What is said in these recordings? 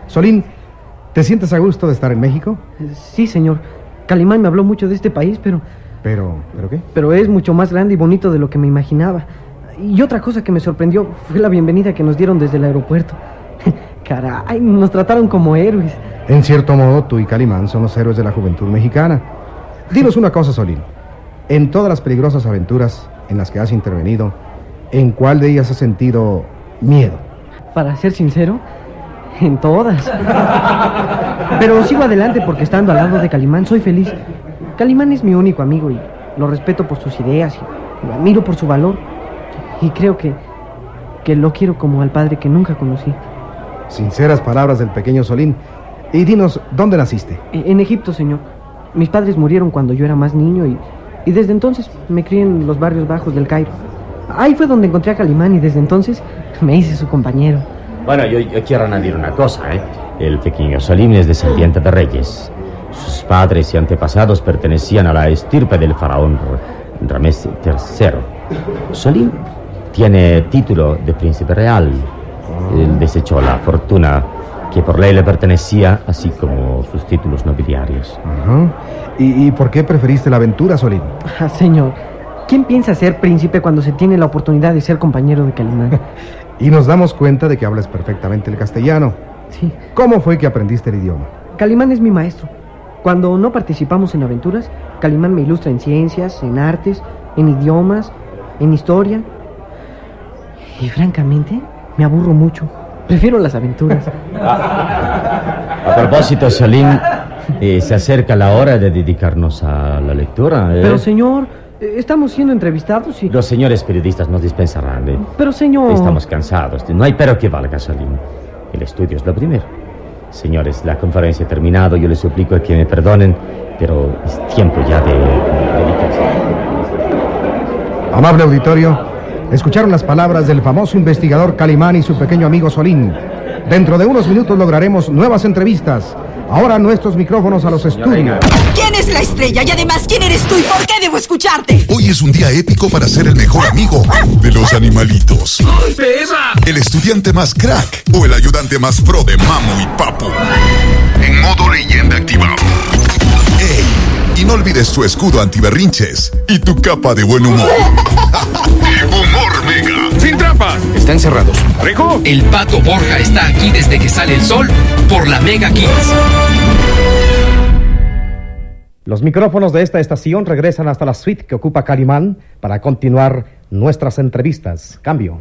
Solín, ¿te sientes a gusto de estar en México? Sí, señor. Calimán me habló mucho de este país, ¿Pero qué? Pero es mucho más grande y bonito de lo que me imaginaba. Y otra cosa que me sorprendió fue la bienvenida que nos dieron desde el aeropuerto. Caray, nos trataron como héroes. En cierto modo, tú y Calimán son los héroes de la juventud mexicana. Dinos una cosa, Solín. En todas las peligrosas aventuras en las que has intervenido, ¿en cuál de ellas has sentido miedo? Para ser sincero, en todas. Pero sigo adelante porque estando al lado de Calimán soy feliz. Calimán es mi único amigo y lo respeto por sus ideas y lo admiro por su valor. Y creo que lo quiero como al padre que nunca conocí. Sinceras palabras del pequeño Solín. Y dinos, ¿dónde naciste? En Egipto, señor. Mis padres murieron cuando yo era más niño y desde entonces me crié en los barrios bajos del Cairo. Ahí fue donde encontré a Calimán y desde entonces me hice su compañero. Bueno, yo quiero añadir una cosa, El pequeño Solín es descendiente de reyes. Sus padres y antepasados pertenecían a la estirpe del faraón Ramsés III. Solín tiene título de príncipe real. Él desechó la fortuna que por ley le pertenecía, así como sus títulos nobiliarios. ¿Y por qué preferiste la aventura, Solín? Señor, ¿quién piensa ser príncipe cuando se tiene la oportunidad de ser compañero de Calimán? Y nos damos cuenta de que hablas perfectamente el castellano. Sí. ¿Cómo fue que aprendiste el idioma? Calimán es mi maestro. Cuando no participamos en aventuras, Calimán me ilustra en ciencias, en artes, en idiomas, en historia. Y francamente, me aburro mucho. Prefiero las aventuras. A propósito, Solín, se acerca la hora de dedicarnos a la lectura. Pero, señor, estamos siendo entrevistados y... Los señores periodistas nos dispensarán. Pero, señor... Estamos cansados. No hay pero que valga, Solín. El estudio es lo primero. Señores, la conferencia ha terminado. Yo les suplico que me perdonen, pero es tiempo ya de dedicarse. Amable auditorio, escucharon las palabras del famoso investigador Calimán y su pequeño amigo Solín. Dentro de unos minutos lograremos nuevas entrevistas. Ahora nuestros micrófonos a los estudios. ¿Quién es la estrella? Y además, ¿quién eres tú y por qué debo escucharte? Hoy es un día épico para ser el mejor amigo de los animalitos. ¡Ay, pesa! El estudiante más crack o el ayudante más pro de Mamo y Papo. En modo leyenda activado. ¡Ey! Y no olvides tu escudo antiberrinches y tu capa de buen humor. Humor Mega. ¡Sin trampas! Están cerrados. ¡Rico! El Pato Borja está aquí desde que sale el sol por la Mega Kids. Los micrófonos de esta estación regresan hasta la suite que ocupa Calimán para continuar nuestras entrevistas. Cambio.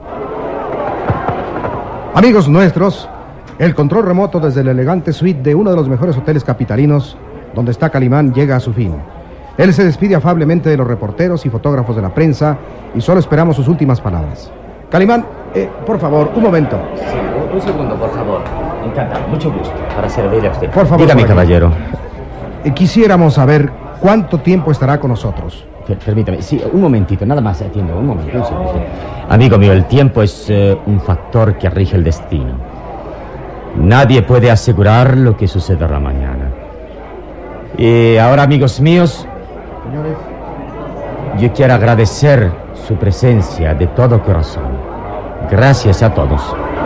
Amigos nuestros, el control remoto desde la elegante suite de uno de los mejores hoteles capitalinos, donde está Calimán, llega a su fin. Él se despide afablemente de los reporteros y fotógrafos de la prensa y solo esperamos sus últimas palabras. Calimán, por favor, un momento. Sí, un segundo, por favor. Encantado, mucho gusto para servirle a usted. Por favor, dígame, caballero. Quisiéramos saber cuánto tiempo estará con nosotros. Permítame, sí, un momentito, nada más atiendo, un momento. Sí. Amigo mío, el tiempo es un factor que rige el destino. Nadie puede asegurar lo que sucederá mañana. Y ahora, amigos míos, Señores, yo quiero agradecer su presencia de todo corazón. Gracias a todos.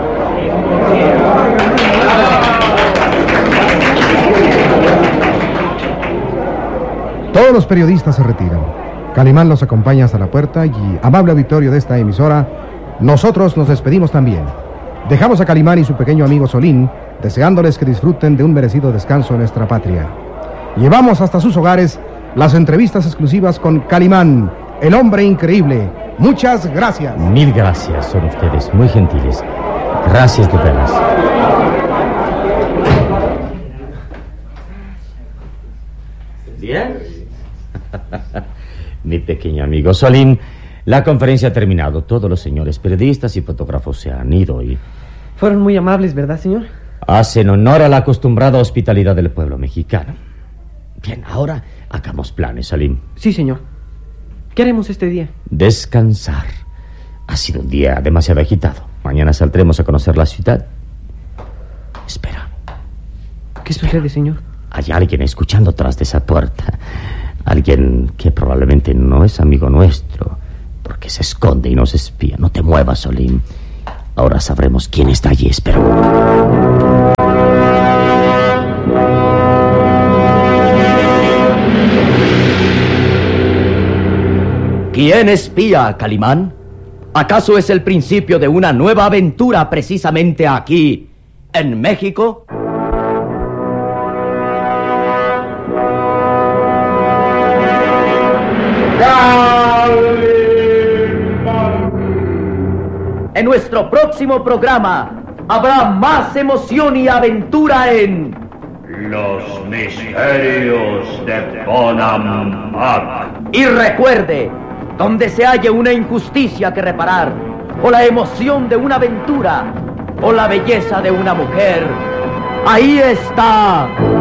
todos los periodistas se retiran. Calimán los acompaña hasta la puerta y, amable auditorio de esta emisora, nosotros nos despedimos también. Dejamos a Calimán y su pequeño amigo Solín, deseándoles que disfruten de un merecido descanso en nuestra patria. Llevamos hasta sus hogares las entrevistas exclusivas con Calimán, el hombre increíble. Muchas gracias. Mil gracias, son ustedes muy gentiles. Gracias de veras. ¿Bien? Mi pequeño amigo Solín, la conferencia ha terminado. Todos los señores periodistas y fotógrafos se han ido y... Fueron muy amables, ¿verdad, señor? Hacen honor a la acostumbrada hospitalidad del pueblo mexicano. Bien, ahora hagamos planes, Solín. Sí, señor. ¿Qué haremos este día? Descansar. Ha sido un día demasiado agitado. Mañana saldremos a conocer la ciudad. Espera. ¿Qué sucede, señor? Hay alguien escuchando tras de esa puerta. Alguien que probablemente no es amigo nuestro, porque se esconde y nos espía. No te muevas, Solín. Ahora sabremos quién está allí. Espera. ¿Quién espía a Calimán? ¿Acaso es el principio de una nueva aventura precisamente aquí, en México? En nuestro próximo programa habrá más emoción y aventura en Los misterios de Bonampak. Y recuerde, donde se halle una injusticia que reparar, o la emoción de una aventura, o la belleza de una mujer, ahí está